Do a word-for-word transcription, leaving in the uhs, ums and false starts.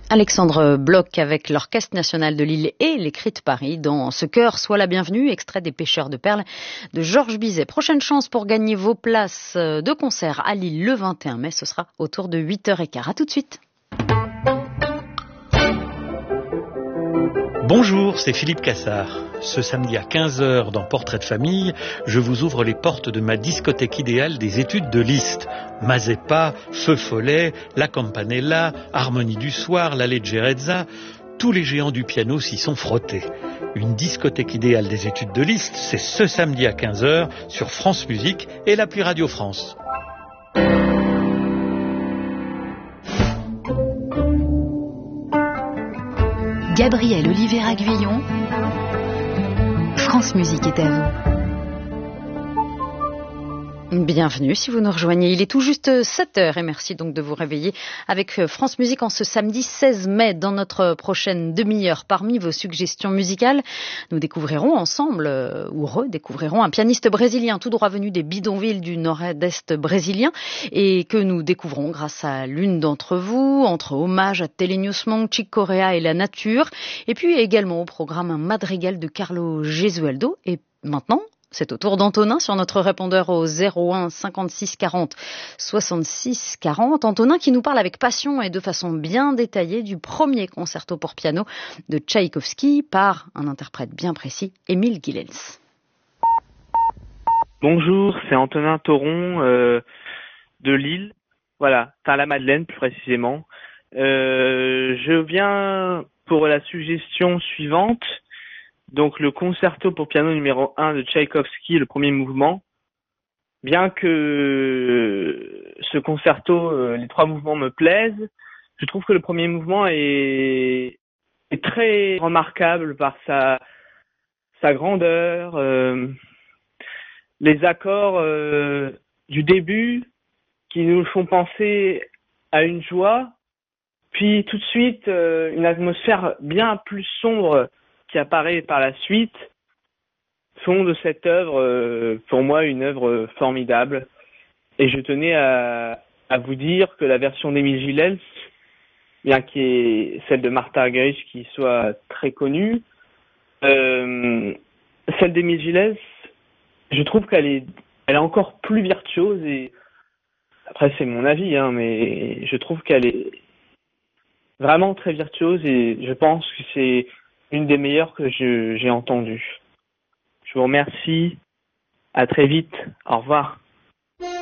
Alexandre Bloch avec l'Orchestre national de Lille et les Cris de Paris dans Ce cœur soit la bienvenue, extrait des Pêcheurs de perles de Georges Bizet. Prochaine chance pour gagner vos places de concert à Lille le vingt et un mai, ce sera autour de huit heures quinze. À tout de suite. Bonjour, c'est Philippe Cassard. Ce samedi à quinze heures dans Portrait de famille, je vous ouvre les portes de ma discothèque idéale des études de Liszt. Mazeppa, Feu Follet, La Campanella, Harmonie du soir, la Leggerezza, tous les géants du piano s'y sont frottés. Une discothèque idéale des études de Liszt, c'est ce samedi à quinze heures sur France Musique et l'appli Radio France. Gabriel Oliveira-Guillon, France Musique est à vous. Bienvenue si vous nous rejoignez. Il est tout juste sept heures et merci donc de vous réveiller avec France Musique en ce samedi seize mai. Dans notre prochaine demi-heure, parmi vos suggestions musicales, nous découvrirons ensemble, euh, ou redécouvrirons, un pianiste brésilien tout droit venu des bidonvilles du nord-est brésilien et que nous découvrons grâce à l'une d'entre vous, entre hommage à Thelonious Monk, Chick Corea et la nature, et puis également au programme un madrigal de Carlo Gesualdo. Et maintenant, c'est au tour d'Antonin sur notre répondeur au zéro un cinquante-six quarante soixante-six quarante. Antonin qui nous parle avec passion et de façon bien détaillée du premier concerto pour piano de Tchaïkovski par un interprète bien précis, Émile Gilels. Bonjour, c'est Antonin Thoron euh, de Lille, voilà, enfin la Madeleine plus précisément. Euh, je viens pour la suggestion suivante. Donc le concerto pour piano numéro un de Tchaïkovski, le premier mouvement. Bien que ce concerto, euh, les trois mouvements me plaisent, je trouve que le premier mouvement est, est très remarquable par sa, sa grandeur, euh, les accords euh, du début qui nous font penser à une joie, puis tout de suite euh, une atmosphère bien plus sombre qui apparaît par la suite, font de cette œuvre, euh, pour moi, une œuvre formidable. Et je tenais à, à vous dire que la version d'Émile Gilels, bien qui est celle de Martha Argerich qui soit très connue, euh, celle d'Émile Gilels, je trouve qu'elle est, elle est encore plus virtuose. Et après, c'est mon avis, hein, mais je trouve qu'elle est vraiment très virtuose et je pense que c'est une des meilleures que je, j'ai entendues. Je vous remercie. À très vite. Au revoir.